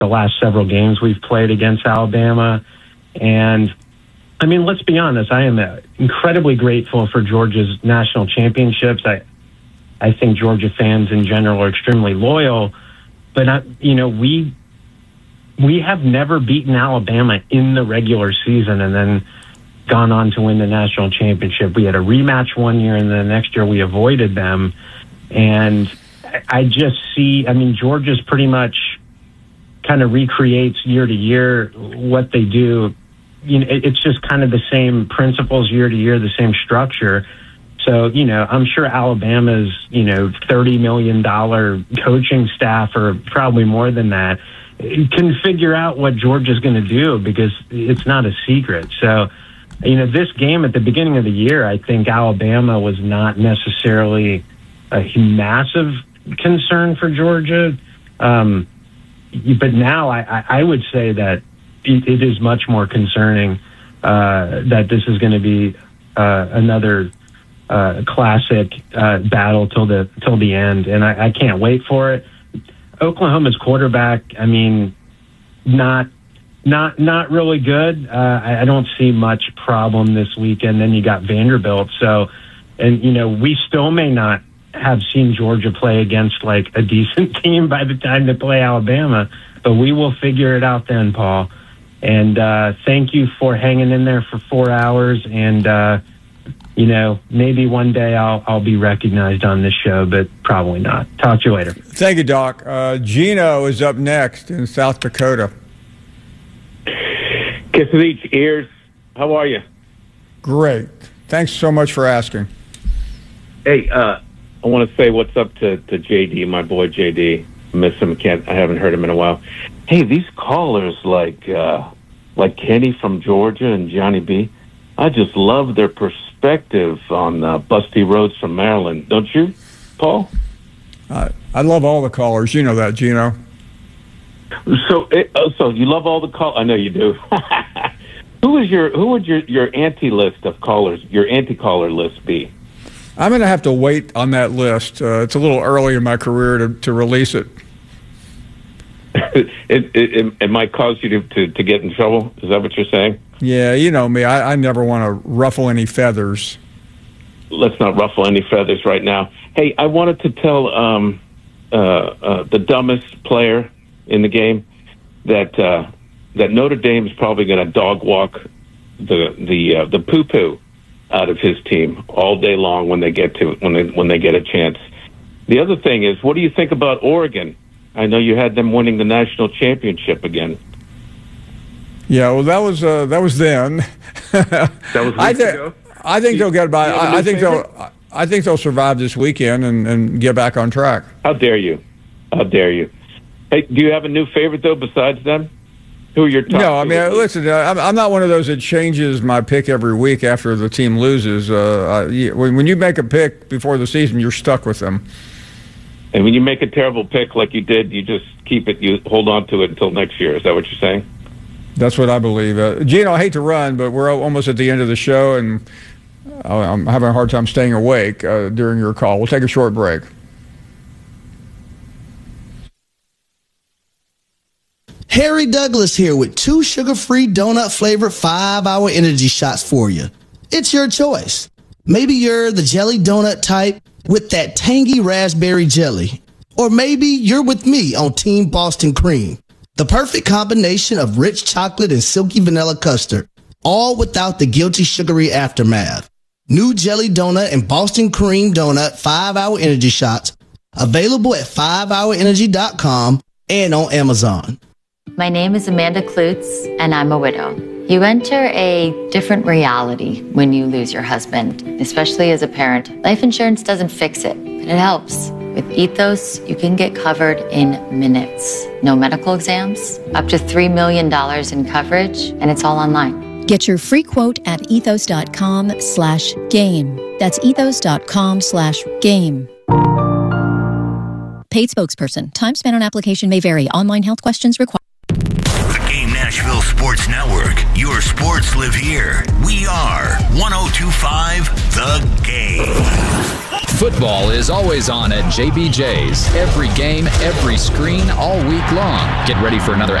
the last several games we've played against Alabama. And, I mean, let's be honest, I am incredibly grateful for Georgia's national championships. I think Georgia fans in general are extremely loyal. But, we have never beaten Alabama in the regular season and then gone on to win the national championship. We had a rematch one year, and the next year we avoided them. And I just see, Georgia's pretty much kind of recreates year to year what they do. It's just kind of the same principles year to year, the same structure. So, I'm sure Alabama's, $30 million coaching staff, or probably more than that, can figure out what Georgia's going to do, because it's not a secret. So, this game at the beginning of the year, I think Alabama was not necessarily a massive concern for Georgia. But now I would say that it is much more concerning that this is going to be another classic battle till the end, and I can't wait for it. Oklahoma's quarterback, not really good. I don't see much problem this weekend. Then you got Vanderbilt. So, and we still may not have seen Georgia play against like a decent team by the time they play Alabama, but we will figure it out then, Paul. And thank you for hanging in there for 4 hours. And maybe one day I'll be recognized on this show, but probably not. Talk to you later. Thank you, Doc. Gino is up next in South Dakota. Kiss of each ears. How are you? Great. Thanks so much for asking. Hey, I want to say what's up to JD, my boy JD. Miss him. I haven't heard him in a while. Hey, these callers like Kenny from Georgia and Johnny B, I just love their perspective on busty roads from Maryland. Don't you, Paul? I love all the callers. You know that, Gino. So you love all the callers? I know you do. Who would your anti-list of callers, your anti-caller list be? I'm going to have to wait on that list. It's a little early in my career to release it. It might cause you to get in trouble? Is that what you're saying? Yeah, you know me. I never want to ruffle any feathers. Let's not ruffle any feathers right now. Hey, I wanted to tell the dumbest player in the game that Notre Dame is probably going to dog walk the poo-poo out of his team all day long when they get a chance. The other thing is, what do you think about Oregon? I know you had them winning the national championship again. Yeah, well, that was then. That was weeks ago. I think they'll get by. I think they'll survive this weekend and get back on track. How dare you? How dare you? Hey, do you have a new favorite though besides them? Who are your top? No, I mean, listen, I'm not one of those that changes my pick every week after the team loses. When you make a pick before the season, you're stuck with them. And when you make a terrible pick like you did, you just keep it. You hold on to it until next year. Is that what you're saying? That's what I believe. Gino, I hate to run, but we're almost at the end of the show, and I'm having a hard time staying awake during your call. We'll take a short break. Harry Douglas here with 2 sugar-free donut-flavored 5-hour energy shots for you. It's your choice. Maybe you're the jelly donut type with that tangy raspberry jelly. Or maybe you're with me on Team Boston Cream. The perfect combination of rich chocolate and silky vanilla custard, all without the guilty sugary aftermath. New jelly donut and Boston Cream donut 5-hour energy shots available at 5hourenergy.com and on Amazon. My name is Amanda Klutz, and I'm a widow. You enter a different reality when you lose your husband, especially as a parent. Life insurance doesn't fix it, but it helps. With Ethos, you can get covered in minutes. No medical exams, up to $3 million in coverage, and it's all online. Get your free quote at ethos.com/game. That's ethos.com/game. Paid spokesperson. Time spent on application may vary. Online health questions required. The Game Nashville Sports Network. Your sports live here. We are 102.5 The Game. Football is always on at JBJ's. Every game, every screen, all week long. Get ready for another